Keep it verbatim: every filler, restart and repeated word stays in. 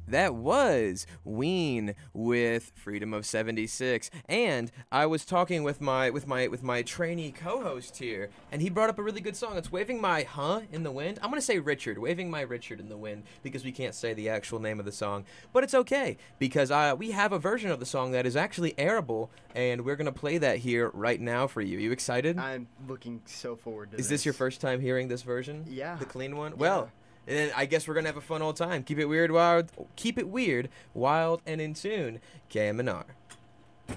That was Ween with Freedom of seventy-six. And I was talking with my with my with my trainee co-host here, and he brought up a really good song. It's Waving My Huh in the Wind. I'm going to say Richard, Waving My Richard in the Wind, because we can't say the actual name of the song. But it's okay, because uh, we have a version of the song that is actually airable, and we're going to play that here right now for you. Are you excited? I'm looking so forward to Is this. this your first time hearing this version? Yeah. The clean one? Yeah. Well, and I guess we're gonna have a fun old time. Keep it weird, wild. Keep it weird, wild, and in tune. K M N R.